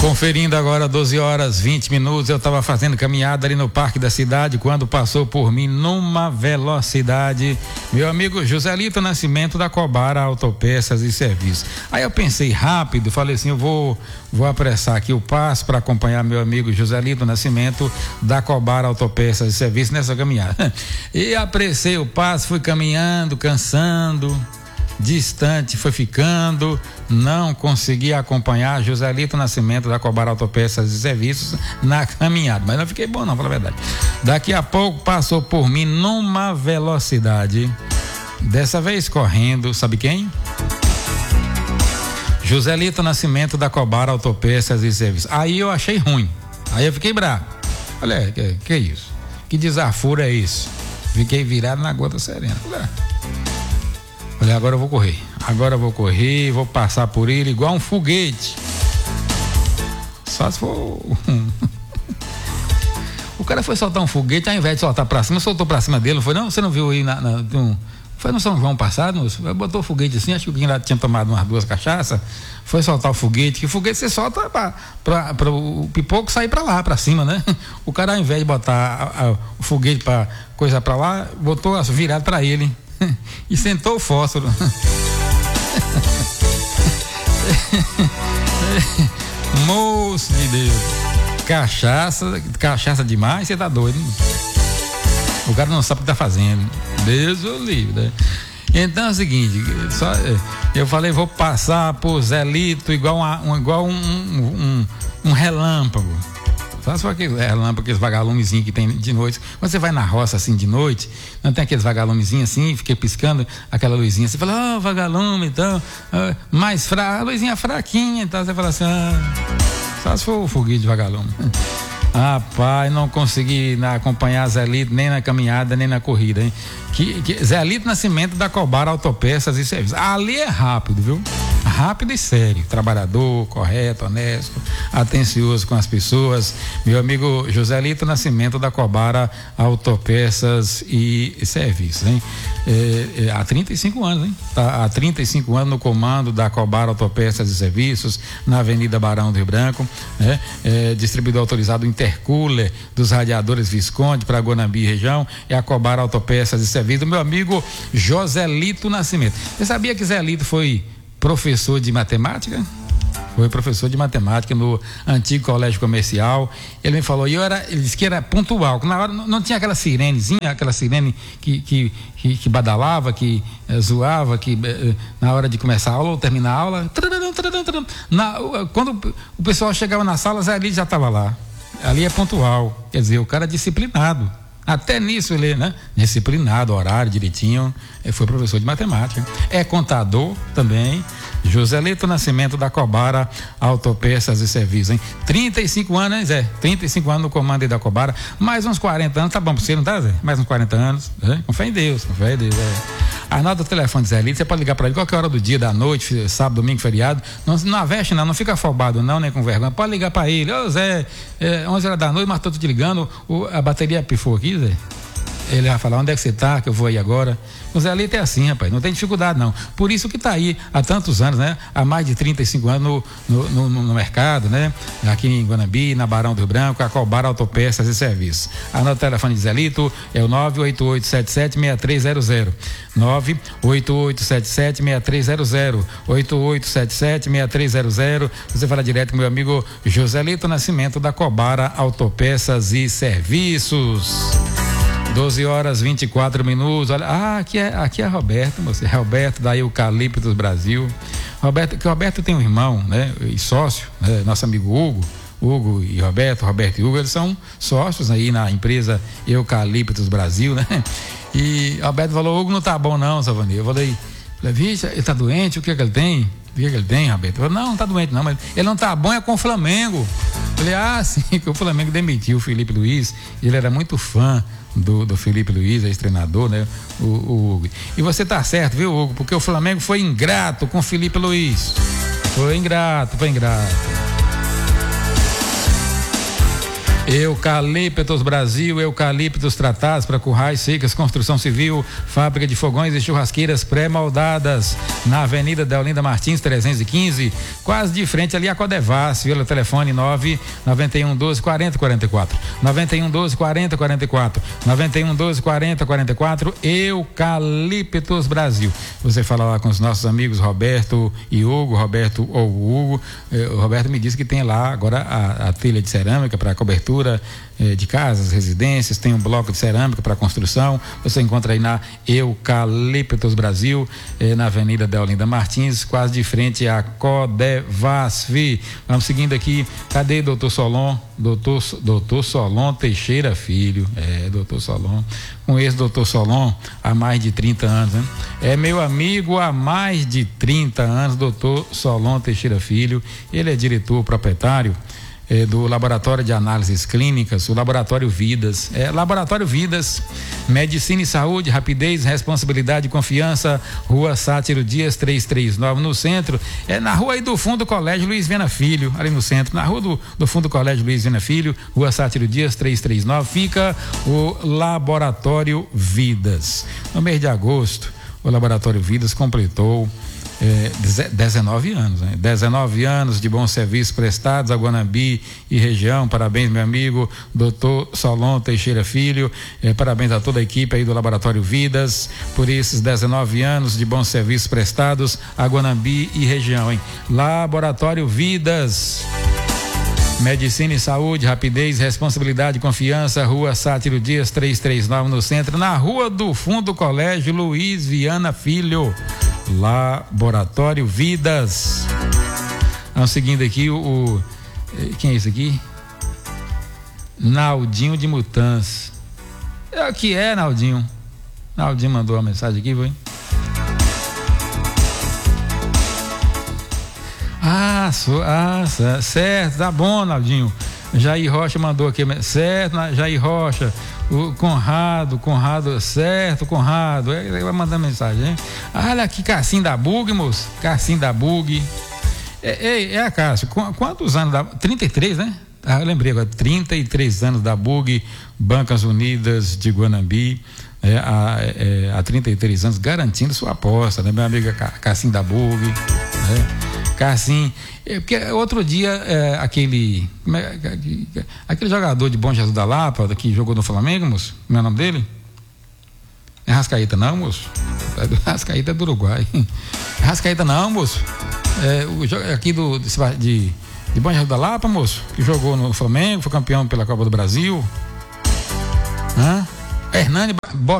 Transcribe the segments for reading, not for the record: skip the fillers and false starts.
Conferindo agora 12 horas 20 minutos, eu estava fazendo caminhada ali no Parque da Cidade quando passou por mim numa velocidade meu amigo Joselito Nascimento da Cobara Autopeças e Serviços. Aí eu pensei rápido, falei assim, eu vou apressar aqui o passo para acompanhar meu amigo Joselito Nascimento da Cobara Autopeças e Serviços nessa caminhada. E apressei o passo, fui caminhando, cansando, distante foi ficando, não consegui acompanhar Joselito Nascimento da Cobara Autopeças e Serviços na caminhada, mas não fiquei bom não, pra falar a verdade. Daqui a pouco passou por mim numa velocidade, dessa vez correndo, sabe quem? Joselito Nascimento da Cobara Autopeças e Serviços. Aí eu achei ruim, aí eu fiquei bravo. Olha, que é isso? Que desaforo é isso? Fiquei virado na gota serena. Olha, agora eu vou correr, vou passar por ele igual um foguete. Só se for. O cara foi soltar um foguete, ao invés de soltar pra cima, soltou pra cima dele, não foi não? Você não viu aí foi no São João passado, botou o foguete assim, acho que o Guinado tinha tomado umas 2 cachaças, foi soltar o foguete, que o foguete você solta para o pipoco sair pra lá, pra cima, né? O cara, ao invés de botar o foguete pra coisa pra lá, botou virado pra ele e sentou o fósforo. Moço de Deus, cachaça demais, você tá doido, hein? O cara não sabe o que tá fazendo. Deus o livre, né? Então é o seguinte, eu falei, vou passar por Zelito igual um relâmpago. Só se for aquele relâmpago, aqueles vagalumezinhos que tem de noite. Quando você vai na roça assim de noite, não tem aqueles vagalumezinhos assim, fica piscando aquela luzinha. Você fala, vagalume, então, mais fraca, a luzinha fraquinha, então você fala assim, só se for o foguete de vagalume. Rapaz, não consegui acompanhar Zelito nem na caminhada, nem na corrida, hein? Zelito Nascimento da Cobara Autopeças e Serviços. Ali é rápido, viu? Rápido e sério, trabalhador, correto, honesto, atencioso com as pessoas. Meu amigo Joselito Nascimento da Cobara Autopeças e Serviços, hein? Há 35 anos, hein? Tá há 35 anos no comando da Cobara Autopeças e Serviços, na Avenida Barão do Rio Branco, né? Distribuidor autorizado Intercooler dos radiadores Visconde para Guanambi região, é a Cobara Autopeças e Serviços do meu amigo Joselito Nascimento. Você sabia que Zelito foi professor de matemática? Foi professor de matemática no antigo colégio comercial. Ele me falou, ele disse que era pontual, que na hora não tinha aquela sirenezinha, aquela sirene que badalava, que zoava, que na hora de começar a aula ou terminar a aula, quando o pessoal chegava na sala, ali já estava lá. Ali é pontual, quer dizer, o cara é disciplinado. Até nisso ele, né? Disciplinado, horário direitinho. Foi professor de matemática. É contador também. Joselito Nascimento da Cobara Autopeças e Serviços, hein? 35 anos, hein, Zé? 35 anos no comando aí da Cobara. Mais uns 40 anos, tá bom pra você, não tá, Zé? Mais uns 40 anos. Com fé em Deus, Anota o telefone de Zé Lito, você pode ligar para ele qualquer hora do dia, da noite, sábado, domingo, feriado. Não aveste não fica afobado não, nem com vergonha. Pode ligar para ele. Ô Zé, 11 horas da noite, mas tô te ligando, a bateria pifou aqui, Zé. Ele vai falar, onde é que você tá, que eu vou aí agora. O Zé Lito é assim, rapaz, não tem dificuldade não. Por isso que tá aí há tantos anos, né? Há mais de 35 anos no mercado, né? Aqui em Guanambi, na Barão do Rio Branco, a Cobara Autopeças e Serviços. Anota o telefone de Zé Lito, é o 988776300. 988776300. 88776300. Você fala direto com meu amigo Joselito Nascimento da Cobara Autopeças e Serviços. 12 horas 24 minutos. Olha, aqui é Roberto, você. Roberto da Eucaliptus Brasil. Roberto tem um irmão, né? E sócio, né? Nosso amigo Hugo e Roberto e Hugo, eles são sócios aí na empresa Eucaliptus Brasil, né? E Roberto falou, Hugo não tá bom não, Salvanir. Eu falei, vixe, ele tá doente, o que é que ele tem? O que é que ele tem, Roberto? Eu falei, não tá doente não, mas ele não tá bom é com o Flamengo. Eu falei, sim, que o Flamengo demitiu o Felipe Luiz, ele era muito fã do Felipe Luiz, ex-treinador, né? O Hugo. E você tá certo, viu, Hugo? Porque o Flamengo foi ingrato com o Felipe Luiz. Foi ingrato. Eucaliptos Brasil, eucaliptos tratados para currais, secas, construção civil, fábrica de fogões e churrasqueiras pré-moldadas, na Avenida Deolinda Martins 315, quase de frente ali a Codevas, pelo telefone 99112 4044, 9112 4044, 9112 4044, Eucaliptos Brasil. Você fala lá com os nossos amigos Roberto e Hugo, o Roberto me disse que tem lá agora a telha de cerâmica para cobertura de casas, residências, tem um bloco de cerâmica para construção. Você encontra aí na Eucaliptos Brasil, na Avenida Deolinda Martins, quase de frente a Codevasf. Vamos seguindo aqui. Cadê doutor Solon? Doutor Solon Teixeira Filho. Doutor Solon. Conheço doutor Solon há mais de 30 anos, né? É meu amigo há mais de 30 anos, doutor Solon Teixeira Filho. Ele é diretor proprietário do Laboratório de Análises Clínicas, o Laboratório Vidas. Laboratório Vidas, Medicina e Saúde, rapidez, responsabilidade e confiança, Rua Sátiro Dias 339, no centro, na rua aí do fundo do Colégio Luiz Viana Filho, ali no centro, na rua do fundo do Colégio Luiz Viana Filho, Rua Sátiro Dias 339, fica o Laboratório Vidas. No mês de agosto, o Laboratório Vidas completou 19 anos, né? 19 anos de bons serviços prestados a Guanambi e região. Parabéns, meu amigo doutor Solon Teixeira Filho, parabéns a toda a equipe aí do Laboratório Vidas por esses 19 anos de bons serviços prestados a Guanambi e região, hein? Laboratório Vidas, Medicina e Saúde, rapidez, responsabilidade e confiança, Rua Sátiro Dias 339, no centro, na rua do fundo do Colégio Luiz Viana Filho. Laboratório Vidas. Vamos seguindo aqui quem é esse aqui? Naldinho de Mutanço. O que é, Naldinho? Naldinho mandou uma mensagem aqui, foi? Certo, tá bom, Naldinho. Jair Rocha mandou aqui, certo, Jair Rocha. O Conrado, certo, Conrado, ele vai mandar mensagem, hein? Olha aqui, Cassim da Bug, moço, Cassim da Bug. A Cássio, quantos anos da... 33, né? Eu lembrei agora, 33 anos da Bug, Bancas Unidas de Guanambi, há 33 anos, garantindo sua aposta, né? Minha amiga Cassim da Bug, né? Cassim, porque outro dia aquele jogador de Bom Jesus da Lapa que jogou no Flamengo, moço, como é o nome dele? É Rascaeta não, moço? Rascaeta é do Uruguai. Rascaeta não, moço? Aqui de Bom Jesus da Lapa, moço, que jogou no Flamengo, foi campeão pela Copa do Brasil. Hernani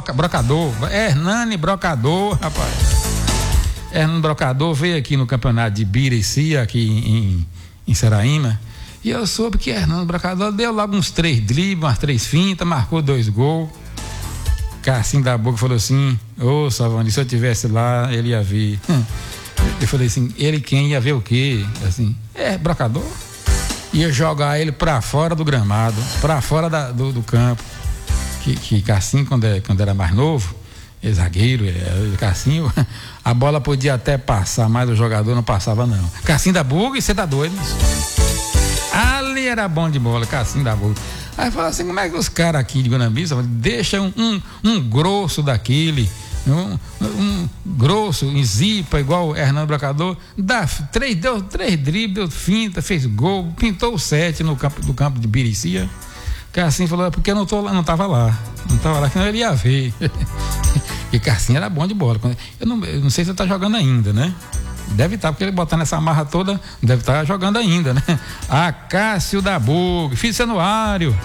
Brocador, rapaz. Hernani Brocador veio aqui no campeonato de Birici, aqui em Saraíma, e eu soube que Hernani Brocador deu logo uns 3 dribles, umas 3 fintas, marcou 2 gols. Cassim da Boca falou assim: ô Savani, se eu tivesse lá, ele ia ver. Eu falei assim: ele quem ia ver o quê? Assim, Brocador ia jogar ele pra fora do gramado, pra fora do campo. Que Cassim, quando era mais novo, zagueiro, Cassinho, a bola podia até passar, mas o jogador não passava não. Cassim da Bug, você tá doido? Ali era bom de bola, Cassim da Bug. Aí fala assim: como é que os caras aqui de Guanambi deixam um grosso daquele, um grosso em zipa, igual o Hernando Brocador, deu 3 dribles, deu finta, fez gol, pintou o 7 no campo de Biricia. Cassim falou: porque eu não tava lá, que não ele ia ver. E Cassim era bom de bola. Eu não sei se ele tá jogando ainda, né? Deve estar, porque ele botar nessa marra toda, deve estar jogando ainda, né? Cássio da Bug, filho de Cenuário.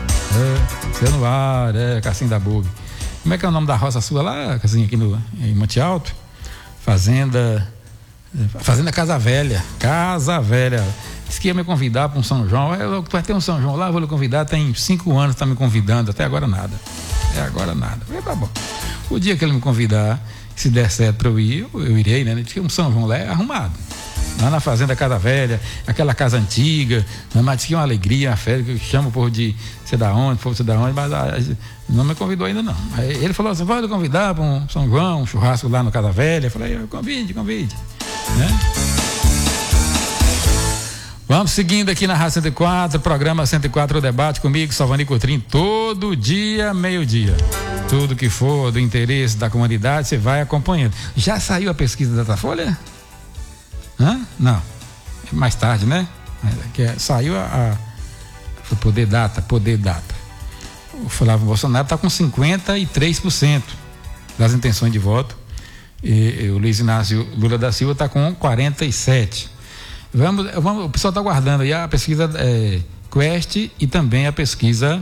Cassim da Bug. Como é que é o nome da roça sua lá, Cassim, aqui em Monte Alto? Fazenda Casa Velha. Disse que ia me convidar para um São João. Vai ter um São João lá, vou lhe convidar. Tem 5 anos, está me convidando, até agora nada. Falei, tá bom. O dia que ele me convidar, se der certo para eu ir, eu irei, né? Diz que um São João lá é arrumado. Lá na Fazenda Casa Velha, aquela casa antiga, mas diz que é uma alegria, uma festa, que chama o povo de sei da onde, mas não me convidou ainda não. Aí ele falou assim: vou lhe convidar para um São João, um churrasco lá no Casa Velha. Eu falei: convide, né? Vamos seguindo aqui na Rádio 104, programa 104, o debate comigo, Salvani Coutrinho, todo dia, meio-dia. Tudo que for do interesse da comunidade, você vai acompanhando. Já saiu a pesquisa da Datafolha? Não. Mais tarde, né? Saiu foi Poder Data. O Flávio Bolsonaro está com 53% das intenções de voto. E o Luiz Inácio Lula da Silva está com 47%. O pessoal está aguardando aí a pesquisa Quest e também a pesquisa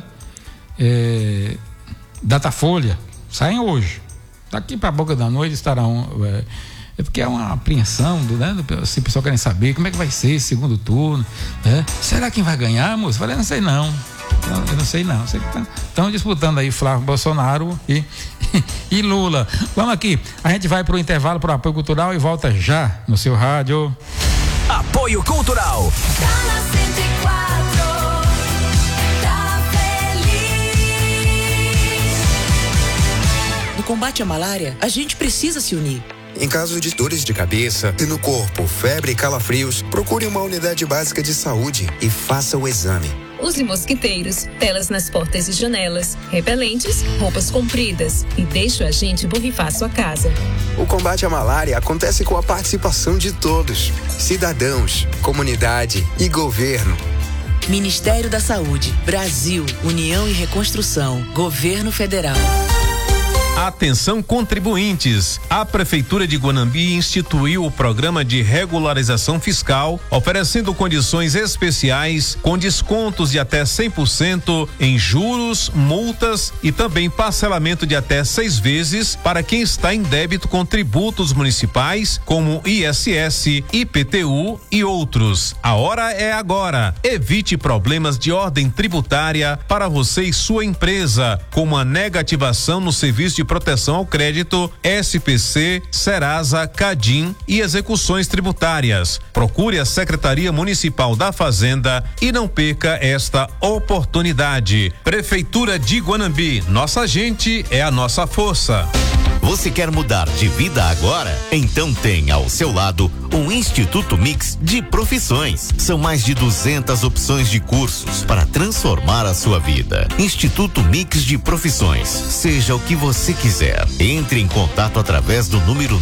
Datafolha. Saem hoje. Daqui para a boca da noite estarão. Porque é uma apreensão se o pessoal querem saber como é que vai ser esse segundo turno. Será quem vai ganhar, moço? Eu falei, não sei não. Eu não sei não. Estão disputando aí Flávio Bolsonaro e Lula. Vamos aqui. A gente vai para o intervalo para o apoio cultural e volta já no seu rádio. Apoio Cultural. No combate à malária, a gente precisa se unir. Em caso de dores de cabeça, e no corpo, febre e calafrios, procure uma unidade básica de saúde e faça o exame. Use mosquiteiros, telas nas portas e janelas, repelentes, roupas compridas e deixe o agente borrifar sua casa. O combate à malária acontece com a participação de todos: cidadãos, comunidade e governo. Ministério da Saúde, Brasil, União e Reconstrução, Governo Federal. Atenção contribuintes, a Prefeitura de Guanambi instituiu o programa de regularização fiscal, oferecendo condições especiais com descontos de até 100% em juros, multas e também parcelamento de até 6 vezes para quem está em débito com tributos municipais como ISS, IPTU e outros. A hora é agora. Evite problemas de ordem tributária para você e sua empresa, como a negativação no serviço de proteção ao crédito, SPC, Serasa, Cadim e execuções tributárias. Procure a Secretaria Municipal da Fazenda e não perca esta oportunidade. Prefeitura de Guanambi, nossa gente é a nossa força. Você quer mudar de vida agora? Então tem ao seu lado o Instituto Mix de Profissões. São mais de 200 opções de cursos para transformar a sua vida. Instituto Mix de Profissões. Seja o que você quiser. Entre em contato através do número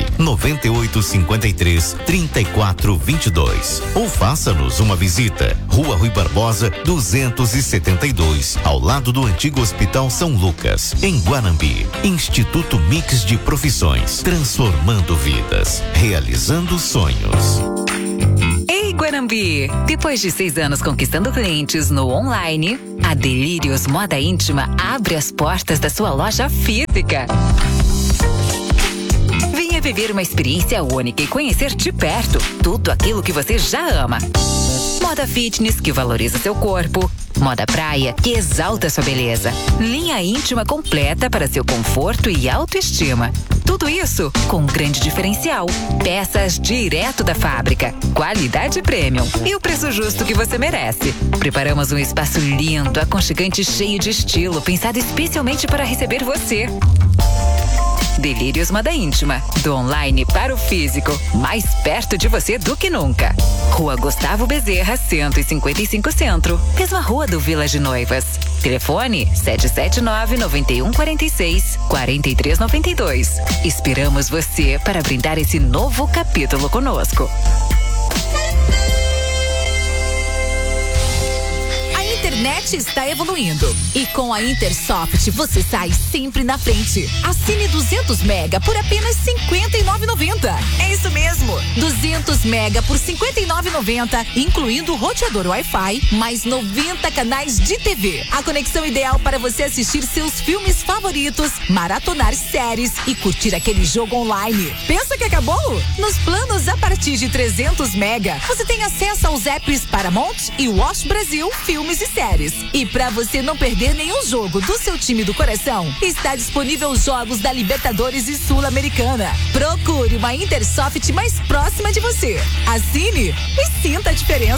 99853-3422 ou faça-nos uma visita. Rua Rui Barbosa, 272, ao lado do antigo Hospital São Lucas, em Guanambi. Instituto Mix de Profissões, transformando vidas, realizando sonhos. Ei, Guanambi! Depois de 6 anos conquistando clientes no online, a Delírios Moda Íntima abre as portas da sua loja física. Venha viver uma experiência única e conhecer de perto tudo aquilo que você já ama. Moda fitness, que valoriza seu corpo. Moda praia, que exalta sua beleza. Linha íntima completa para seu conforto e autoestima. Tudo isso com um grande diferencial. Peças direto da fábrica. Qualidade premium. E o preço justo que você merece. Preparamos um espaço lindo, aconchegante, cheio de estilo, pensado especialmente para receber você. Delírios Moda Íntima, do online para o físico, mais perto de você do que nunca. Rua Gustavo Bezerra, 155 Centro, mesma rua do Village Noivas. Telefone 779-9146-4392. Esperamos você para brindar esse novo capítulo conosco. A internet está evoluindo e com a Intersoft você sai sempre na frente. Assine 200 mega por apenas R$ 59,90. É isso mesmo, 200 mega por R$ 59,90, incluindo roteador Wi-Fi, mais 90 canais de TV. A conexão ideal para você assistir seus filmes favoritos, maratonar séries e curtir aquele jogo online. Pensa que acabou? Nos planos a partir de 300 mega, você tem acesso aos apps Paramount e Watch Brasil, filmes e séries. E para você não perder nenhum jogo do seu time do coração, está disponível os jogos da Libertadores e Sul-Americana. Procure uma Intersoft mais próxima de você. Assine e sinta a diferença.